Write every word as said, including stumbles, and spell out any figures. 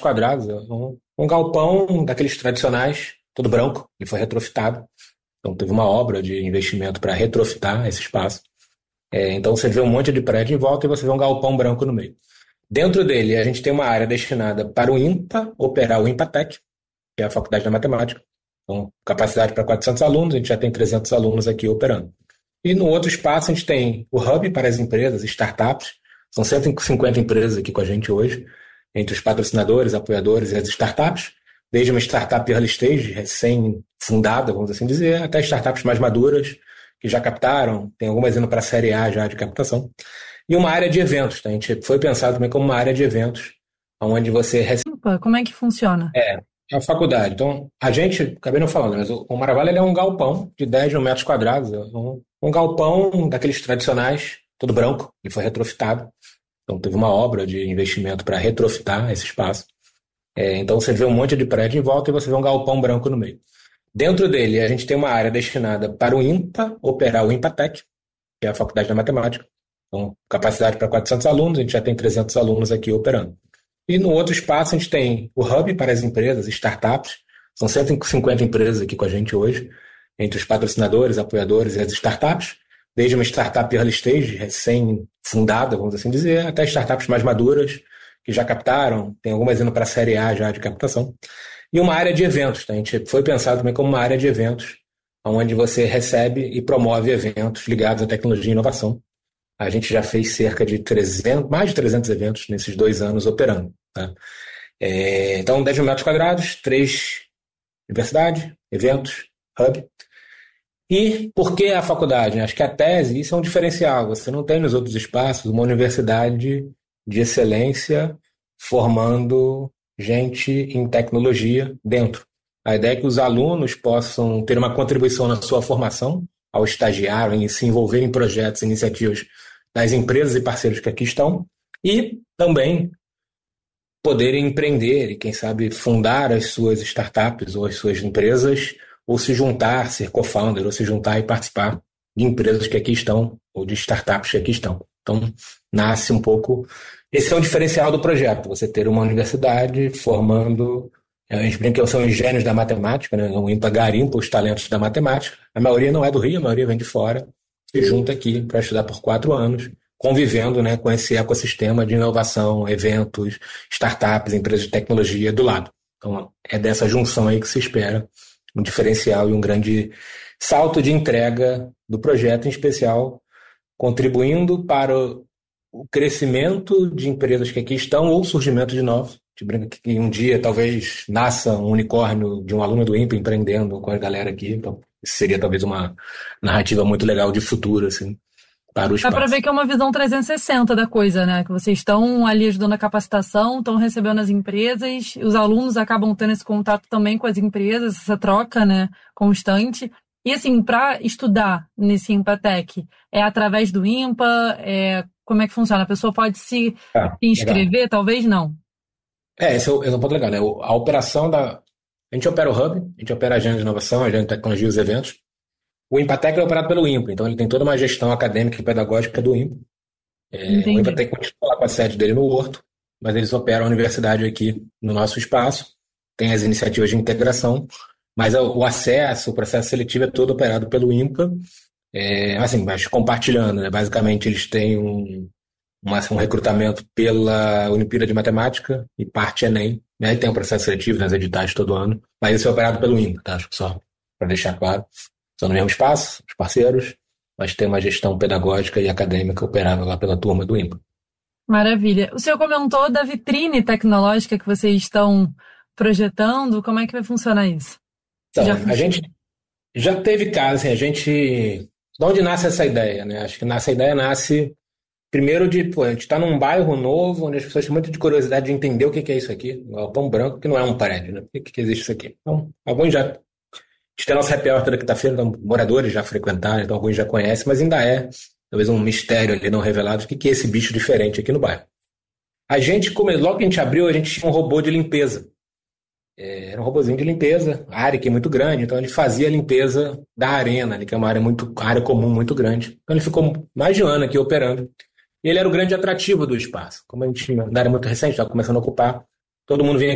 quadrados, é um, um galpão daqueles tradicionais, todo branco, e foi retrofitado. Então teve uma obra de investimento para retrofitar esse espaço. É, então você vê um monte de prédio em volta e você vê um galpão branco no meio. Dentro dele, a gente tem uma área destinada para o INPA operar o INPATEC, que é a Faculdade da Matemática. Então, capacidade para quatrocentos alunos, a gente já tem trezentos alunos aqui operando. E no outro espaço, a gente tem o Hub para as empresas, startups. São cento e cinquenta empresas aqui com a gente hoje, entre os patrocinadores, apoiadores e as startups. Desde uma startup early stage, recém-fundada, vamos assim dizer, até startups mais maduras, que já captaram, tem algumas indo para a série A já de captação. E uma área de eventos, tá? A gente foi pensado também como uma área de eventos, onde você recebe... Como é que funciona? É, é a faculdade. Então, a gente, acabei não falando, mas o, o Maravalha ele é um galpão de dez mil metros quadrados, é um, um galpão daqueles tradicionais, todo branco, e foi retrofitado. Então, teve uma obra de investimento para retrofitar esse espaço. É, então, você vê um monte de prédio em volta e você vê um galpão branco no meio. Dentro dele, a gente tem uma área destinada para o INPA operar o INPATEC, que é a Faculdade da Matemática. Então, capacidade para quatrocentos alunos, a gente já tem trezentos alunos aqui operando. E no outro espaço, a gente tem o Hub para as empresas, startups. São cento e cinquenta empresas aqui com a gente hoje, entre os patrocinadores, apoiadores e as startups. Desde uma startup early stage, recém-fundada, vamos assim dizer, até startups mais maduras, que já captaram, tem algumas indo para a série A já de captação. E uma área de eventos, tá? A gente foi pensado também como uma área de eventos, onde você recebe e promove eventos ligados à tecnologia e inovação. A gente já fez cerca de trezentos, mais de trezentos eventos nesses dois anos operando. Tá? É, então, dez mil metros quadrados, três universidades, eventos, hub. E por que a faculdade? Acho que a tese, isso é um diferencial. Você não tem nos outros espaços uma universidade de excelência formando gente em tecnologia dentro. A ideia é que os alunos possam ter uma contribuição na sua formação, ao estagiar, em se envolver em projetos, iniciativas das empresas e parceiros que aqui estão, e também poderem empreender e, quem sabe, fundar as suas startups ou as suas empresas, ou se juntar, ser co-founder, ou se juntar e participar de empresas que aqui estão, ou de startups que aqui estão. Então, nasce um pouco... Esse é o diferencial do projeto, você ter uma universidade formando... A gente brinca que são os gênios da matemática, né? O INPA garimpa os talentos da matemática. A maioria não é do Rio, a maioria vem de fora. Se junta aqui para estudar por quatro anos, convivendo, né, com esse ecossistema de inovação, eventos, startups, empresas de tecnologia do lado. Então, é dessa junção aí que se espera um diferencial e um grande salto de entrega do projeto, em especial contribuindo para o crescimento de empresas que aqui estão ou surgimento de novos. A gente brinca que um dia talvez nasça um unicórnio de um aluno do INPA empreendendo com a galera aqui. Então, isso seria talvez uma narrativa muito legal de futuro, assim, para o Dá para espaço. ver que é uma visão trezentos e sessenta da coisa, né? Que vocês estão ali ajudando a capacitação, estão recebendo as empresas, os alunos acabam tendo esse contato também com as empresas, essa troca, né, constante. E assim, para estudar nesse INPATEC, é através do INPA? É... Como é que funciona? A pessoa pode se Ah, inscrever, legal. talvez não. É, esse é, o, esse é um ponto legal, né? O- A operação da. A gente opera o Hub, a gente opera a agenda de inovação, a agenda de tecnologia e os eventos. O INPATEC é operado pelo INPA, então ele tem toda uma gestão acadêmica e pedagógica do INPA. É, o Entendi. INPATEC continua lá com a sede dele no Horto, mas eles operam a universidade aqui no nosso espaço, tem as iniciativas de integração, mas o o acesso, o processo seletivo é todo operado pelo INPA, é, assim, mas compartilhando, né? Basicamente, eles têm um, uma- um recrutamento pela Olimpíada de Matemática e parte Enem, né? E tem um processo seletivo nas editais todo ano, mas isso é operado pelo INPA, tá? Acho que só para deixar claro. São no mesmo espaço, os parceiros, mas tem uma gestão pedagógica e acadêmica operada lá pela turma do INPA. Maravilha. O senhor comentou da vitrine tecnológica que vocês estão projetando. Como é que vai funcionar isso? Se Então, já a funciona. gente já teve casos, assim, a gente... De onde nasce essa ideia, né? Acho que essa ideia nasce primeiro de, pô, a gente está num bairro novo, onde as pessoas têm muita de curiosidade de entender o que que é isso aqui. Um galpão branco, que não é um prédio, né? Por que que existe isso aqui? Então, alguns já... A gente tem nosso happy hour toda quinta-feira, então moradores já frequentaram, então alguns já conhecem, mas ainda é talvez um mistério ali não revelado o que que é esse bicho diferente aqui no bairro. A gente, como, logo que a gente abriu, a gente tinha um robô de limpeza. Era um robozinho de limpeza, a área aqui é muito grande, então ele fazia a limpeza da arena, ali, que é uma área muito, área comum muito grande. Então ele ficou mais de um ano aqui operando. E ele era o grande atrativo do espaço. Como a gente, na área muito recente, estava começando a ocupar, todo mundo vinha